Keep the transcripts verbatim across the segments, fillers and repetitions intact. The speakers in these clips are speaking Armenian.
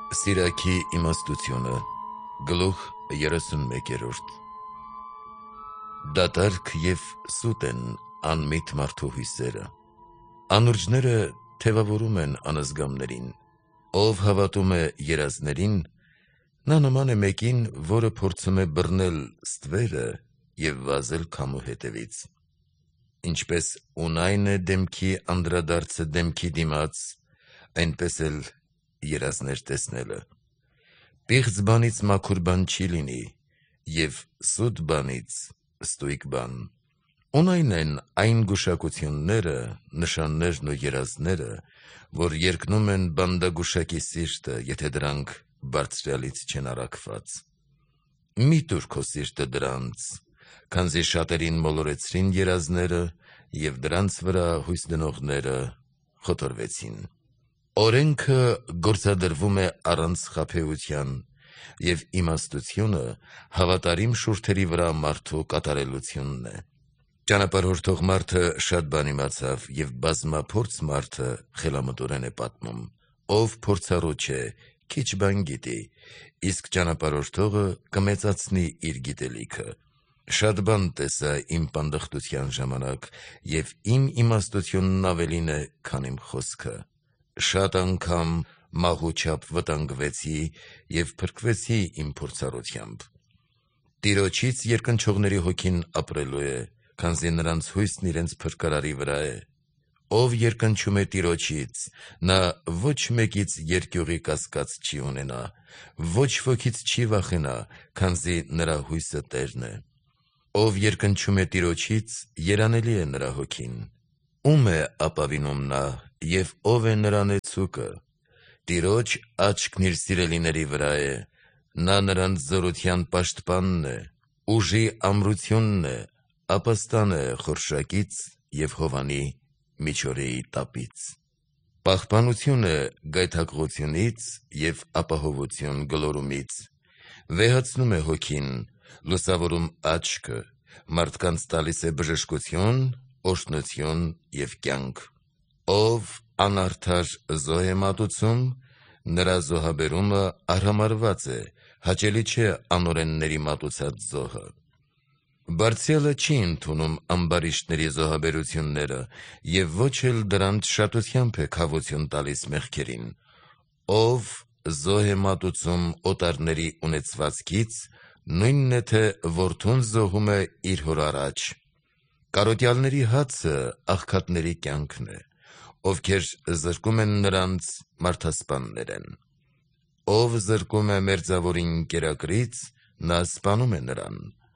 Սիրակի իմաստությունը գլուխ երեսունմեկերորդ Դատարկ և սուտ են անմիտ մարդու հույսերը։ Անուրջները թևավորում են անզգամներին, ով հավատում է երազներին, նա նման է մեկին, որը փորձում է բռնել ստվերը և վազել քամու հետևից։ Ինչպես ունայն է դեմքի անդրադարձը դեմքի դիմաց, այնպես էլ երազներ տեսնելը։ Պիղծ բանից մաքուր բան չի լինի, և սուտ բանից ստույգ բան։ Ունայն են այն գուշակությունները, նշաններն ու երազները, որ երկնում են բանդագուշակի սիրտը, եթե դրանք բարձրյալից չեն առաքված։ Մի տուր քո սիրտը դրանց, քանզի շատերին մոլորեցրին երազները, և դրանց վրա հույս դնողները խոթորվեցին։ Օրենքը գործադրվում է առանց խաբեության, և իմաստությունը հավատարիմ շուրթերի վրա մարդու կատարելությունն է։ Ճանապարհորդող մարդը շատ բան իմացավ, և բազմափորձ մարդը խելամտորեն է պատմում։ Ով փորձառու չէ, քիչ բան գիտի, իսկ ճանապարհորդողը կմեծացնի իր գիտելիքը։ Շատ բան տեսա իմ պանդխտության ժամանակ, և իմ իմաստությունն ավելին է, քան իմ խոսքը։ Շատ անգամ մահու չափ վտանգվեցի և փրկվեցի իմ փորձառությամբ։ Տիրոջից երկնչողների հոգին ապրելու է, քանզի նրանց հույսն իրենց փրկարարի վրա է։ Ով երկնչում է Տիրոջից, նա ոչ մեկից երկյուղի կասկած չի ունենա, ոչ ոքից չի վախենա, քանզի նրա հույսը Տերն է։ Ով երկնչում է Տիրոջից, երանելի է նրա հոգին։ Ո՞ւմ է ապավինում նա, և ո՞վ է նրա նեցուկը։ Տիրոջ աչքն իր սիրելիների վրա է, նա նրանց զորության պաշտպանն է, ուժի ամրությունն է, ապաստան է խորշակից և հովանի միչօրեի տապից։ Պահպանություն է գայթակղությունից և ապահովություն գլորումից։ Վեհացնում է հոգին, լուսավորում աչքը, մարդկանց տալիս է բժշկություն, օրհնություն և կյանք։ Ով անարդար զոհ է մատուցում, նրա զոհաբերումը արհամարհված է, հաճելի չէ անօրենների մատուցած զոհը։ Բարձյալը չի ընդունում ամբարիշտների զոհաբերությունները, և ոչ էլ դրանց շատությամբ է քավություն տալիս մեղքերին։ Ով զոհ է մատուցում օտարների ունեցվածքից, նույնն է, թե որդուն զոհում է իր հոր առաջ։ Կարոտյալների հացը աղքատների կյանքն է, ովքեր զրկում են նրանց, մարդասպաններ են։ Ով զրկում է մերձավորին կերակրից, նա սպանում է նրան։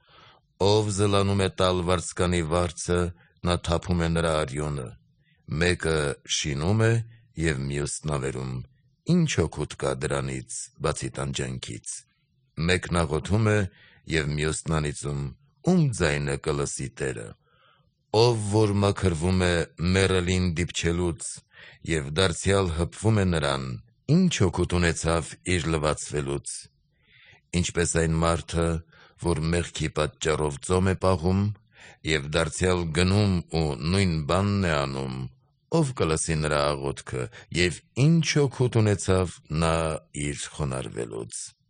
Ով զլանում է տալ վարձկանի վարձը, նա թափում է նրա արյունը։ Մեկը շինում է, և մյուսն ավերում, ի՞նչ օգուտ կա դրանից, բացի տանջանքից։ Մեկն աղոթում է, և մյուսն անիծում, ո՞ւմ ձայնը կլսի Տերը։ Ով որ մաքրվում է մեռելին դիպչելուց, և դարձյալ հպվում է նրան, ի՞նչ օգուտ ունեցավ իր լվացվելուց։ Ինչպես այն մարդը, որ մեղքի պատճառով ծոմ է պաղում, և դարձյալ գնում ու նույն բանն է անում, ո՞վ կլսի նրա աղոթքը, և ի՞նչ օգուտ ունեցավ նա իր խոնարհվելուց։